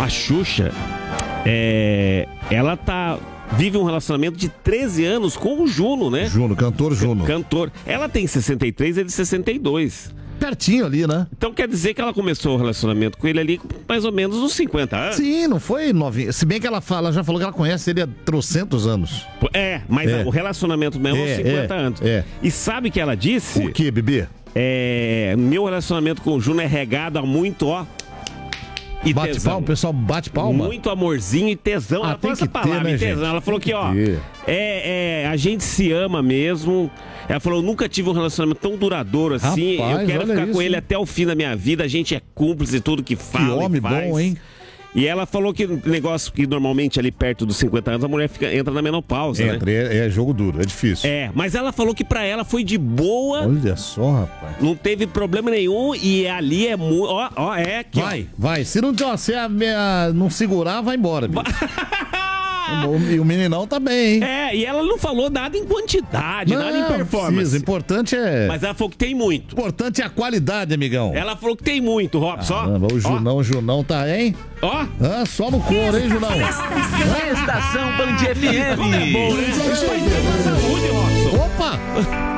A Xuxa, ela vive um relacionamento de 13 anos com o Juno, né? Cantor Juno. Cantor. Ela tem 63, ele 62. Pertinho ali, né? Então quer dizer que ela começou o relacionamento com ele ali com mais ou menos uns 50 anos. Sim, não foi novinha. Se bem que ela já falou que ela conhece ele há trocentos anos. Mas o relacionamento mesmo é uns 50 anos. E sabe que ela disse? O que, bebê? Meu relacionamento com o Juno é regado a muito, e bate palma, o pessoal bate palma. Muito amorzinho e tesão. Ela falou essa palavra, né, tesão. gente? Ela falou que, a gente se ama mesmo. Ela falou, eu nunca tive um relacionamento tão duradouro assim. Rapaz, eu quero ficar com ele até o fim da minha vida. A gente é cúmplice de tudo que fala. Que homem e faz. bom, hein? E ela falou que negócio que normalmente ali perto dos 50 anos a mulher entra na menopausa, né? É jogo duro, é difícil. Mas ela falou que pra ela foi de boa. Olha só, rapaz. Não teve problema nenhum e ali é muito... Vai. Se não não segurar, vai embora, bicho. E o meninão tá bem, hein? E ela não falou nada em quantidade, nada em performance. Precisa. Importante é... Mas ela falou que tem muito. Importante é a qualidade, amigão. Ela falou que tem muito, Robson. Caramba, o Junão tá, hein? Só no couro, hein, Junão? Estação Band FM. Como é bom, né? Saúde, Robson. Opa!